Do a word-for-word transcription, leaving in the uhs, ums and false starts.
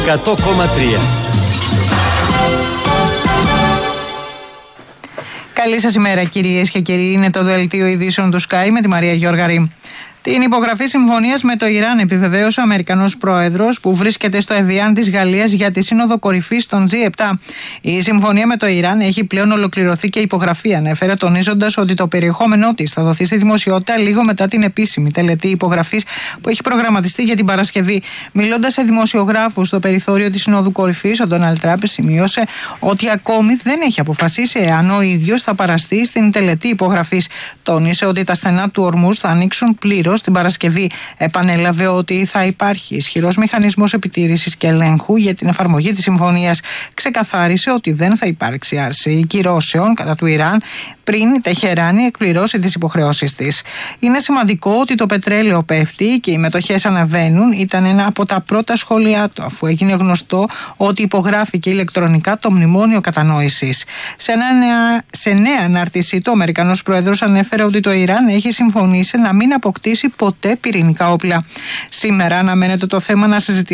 εκατό κόμμα τρία. Καλή σας ημέρα κυρίες και κύριοι, είναι το δελτίο ειδήσεων του Sky με τη Μαρία Γιώργαρη. Την υπογραφή συμφωνίας με το Ιράν επιβεβαίωσε ο Αμερικανός πρόεδρος που βρίσκεται στο Εβιάν της Γαλλίας για τη Σύνοδο Κορυφής των τζι επτά. Η συμφωνία με το Ιράν έχει πλέον ολοκληρωθεί και υπογραφή, ανέφερε, τονίζοντας ότι το περιεχόμενό της θα δοθεί στη δημοσιότητα λίγο μετά την επίσημη τελετή υπογραφής που έχει προγραμματιστεί για την Παρασκευή. Μιλώντας σε δημοσιογράφους στο περιθώριο της Συνόδου Κορυφής, ο Ντόναλντ Τραμπ σημείωσε ότι ακόμη δεν έχει αποφασίσει εάν ο ίδιος θα παραστεί στην τελετή υπογραφής. Τόνισε ότι τα στενά του Ορμούζ θα ανοίξουν πλήρως την Παρασκευή. Επανέλαβε ότι θα υπάρχει ισχυρός μηχανισμός επιτήρησης και ελέγχου για την εφαρμογή της συμφωνίας. Ξεκαθάρισε ότι δεν θα υπάρξει άρση κυρώσεων κατά του Ιράν πριν η Τεχεράνη εκπληρώσει τις υποχρεώσεις της. Είναι σημαντικό ότι το πετρέλαιο πέφτει και οι μετοχές αναβαίνουν. Ήταν ένα από τα πρώτα σχόλιά του, αφού έγινε γνωστό ότι υπογράφηκε ηλεκτρονικά το μνημόνιο κατανόησης. Σε, νέα, σε νέα ανάρτησή του, ο Αμερικανός πρόεδρος ανέφερε ότι το Ιράν έχει συμφωνήσει να μην αποκτήσει ποτέ πυρηνικά όπλα. Σήμερα αναμένεται το θέμα να συζητήσει